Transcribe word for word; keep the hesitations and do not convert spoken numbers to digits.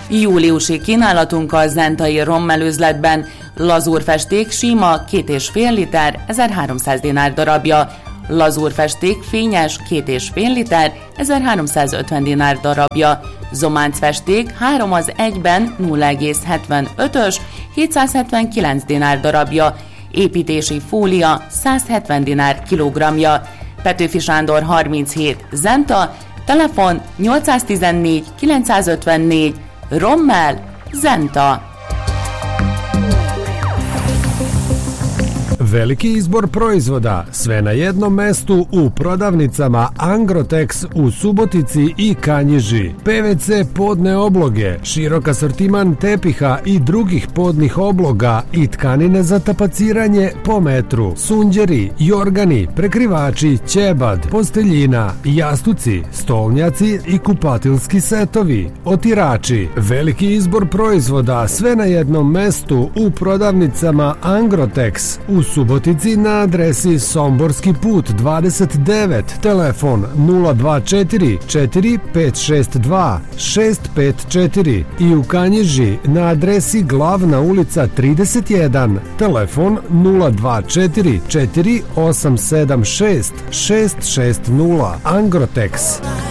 Júliusi kínálatunk a zentai rommelőzletben. Lazúrfesték sima két és fél liter, ezerháromszáz dinár darabja. Lazúrfesték fényes két és fél liter, ezerháromszázötven dinár darabja. Zománcfesték három az egyben nulla egész hetvenötös, hétszázhetvenkilenc dinár darabja. Építési fólia száz hetven dinár kilogramja. Petőfi Sándor harminchét Zenta, telefon nyolcszáztizennégy kilencszázötvennégy, Rommel Zenta. Veliki izbor proizvoda, sve na jednom mestu u prodavnicama Angrotex u Subotici i Kanjiži. P V C podne obloge, širok asortiman tepiha i drugih podnih obloga i tkanine za tapaciranje po metru, sunđeri, jorgani, prekrivači, ćebad, posteljina, jastuci, stolnjaci i kupatilski setovi, otirači. Veliki izbor proizvoda, sve na jednom mestu u prodavnicama Angrotex u Subotici na adresi Somborski put dvadeset devet, telefon nula dva četiri četiri pet šest dva šest pet četiri i u Kanjiži na adresi Glavna ulica trideset jedan, telefon nula dva četiri četiri osam sedam šest šest šest nula. Angrotex.